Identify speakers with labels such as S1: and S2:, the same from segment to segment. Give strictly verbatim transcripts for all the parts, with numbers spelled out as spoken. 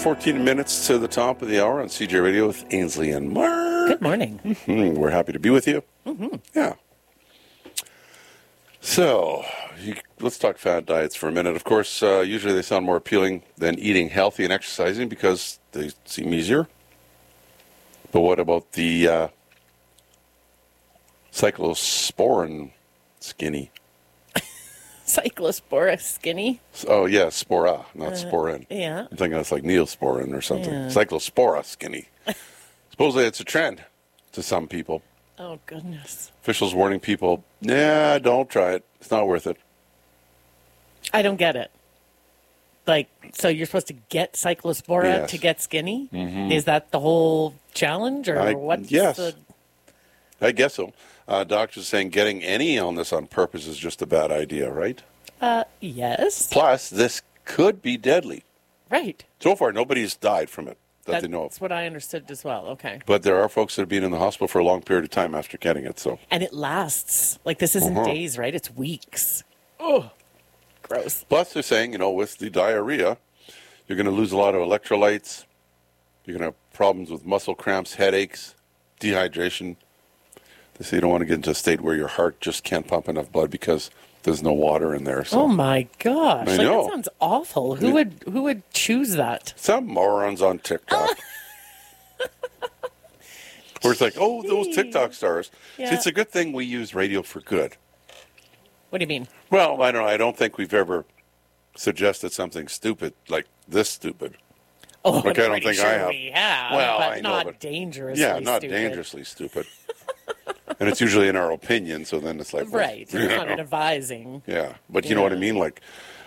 S1: fourteen minutes to the top of the hour on C J Radio with Ainsley and Mark.
S2: Good morning.
S1: Mm-hmm. We're happy to be with you.
S2: Mm-hmm.
S1: Yeah. So, you, let's talk fad diets for a minute. Of course, uh, usually they sound more appealing than eating healthy and exercising because they seem easier. But what about the uh, cyclosporin skinny?
S2: Cyclospora skinny?
S1: Oh, yeah, spora, not uh, sporin.
S2: Yeah.
S1: I'm thinking it's like neosporin or something.
S2: Yeah.
S1: Cyclospora skinny. Supposedly it's a trend to some people.
S2: Oh, goodness.
S1: Officials warning people, nah, don't try it. It's not worth it.
S2: I don't get it. Like, so you're supposed to get cyclospora
S1: yes.
S2: to get skinny?
S1: Mm-hmm.
S2: Is that the whole challenge, or
S1: I,
S2: what's
S1: yes.
S2: the...
S1: I guess so. Uh, doctors saying getting any illness on purpose is just a bad idea, right?
S2: Uh, yes.
S1: Plus, this could be deadly.
S2: Right.
S1: So far, nobody's died from it that
S2: That's
S1: they know of.
S2: That's what I understood as well. Okay.
S1: But there are folks that have been in the hospital for a long period of time after getting it. So.
S2: And it lasts. Like, this isn't
S1: uh-huh.
S2: days, right? It's weeks. Oh, gross.
S1: Plus, they're saying, you know, with the diarrhea, you're going to lose a lot of electrolytes. You're going to have problems with muscle cramps, headaches, dehydration. They say you don't want to get into a state where your heart just can't pump enough blood because there's no water in there. So.
S2: Oh my gosh!
S1: I
S2: like,
S1: know.
S2: That sounds awful. Who
S1: it,
S2: would who would choose that?
S1: Some morons on TikTok. Where it's like, oh, those TikTok stars.
S2: Yeah.
S1: See, it's a good thing we use radio for good.
S2: What do you mean?
S1: Well, I don't know. I don't think we've ever suggested something stupid like this stupid.
S2: Oh,
S1: like,
S2: I'm
S1: I don't
S2: pretty
S1: think
S2: sure
S1: I have.
S2: we have.
S1: Well,
S2: but
S1: I know,
S2: not
S1: but
S2: dangerously
S1: yeah, not
S2: stupid.
S1: dangerously stupid. And it's usually in our opinion, so then it's like, well,
S2: Right. It's not an advising.
S1: Yeah, but you
S2: yeah.
S1: know what I mean? Like,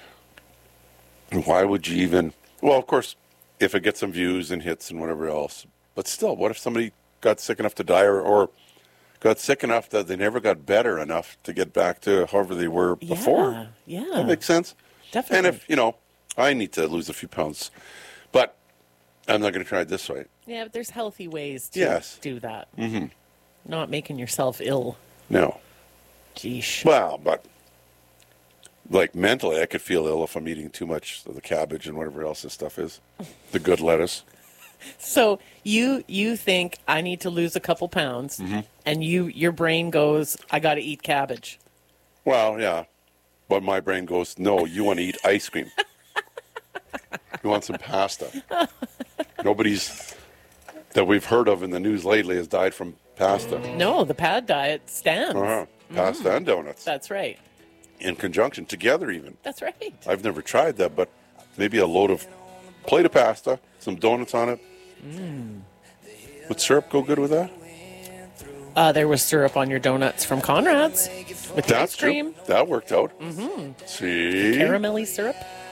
S1: why would you even... Well, of course, if it gets some views and hits and whatever else. But still, what if somebody got sick enough to die or, or got sick enough that they never got better enough to get back to however they were before?
S2: Yeah, yeah.
S1: That makes sense?
S2: Definitely.
S1: And if, you know, I need to lose a few pounds, but I'm not going to try it this way.
S2: Yeah, but there's healthy ways to
S1: yes.
S2: do that.
S1: Mm-hmm.
S2: Not making yourself ill.
S1: No.
S2: Geesh.
S1: Well, but like mentally, I could feel ill if I'm eating too much of the cabbage and whatever else this stuff is. The good lettuce.
S2: So you you think I need to lose a couple pounds,
S1: mm-hmm.
S2: and you your brain goes, I got to eat cabbage.
S1: Well, yeah. But my brain goes, no, you want to eat ice cream. You want some pasta. Nobody's that we've heard of in the news lately has died from pasta.
S2: No, the pad diet stands.
S1: Uh-huh. Pasta mm. and donuts.
S2: That's right.
S1: In conjunction, together even.
S2: That's right.
S1: I've never tried that, but maybe a load of plate of pasta, some donuts on it.
S2: Mm.
S1: Would syrup go good with that?
S2: Uh, there was syrup on your donuts from Conrad's with
S1: That's
S2: ice cream.
S1: True. That worked out.
S2: Mm-hmm.
S1: See?
S2: Caramelly syrup.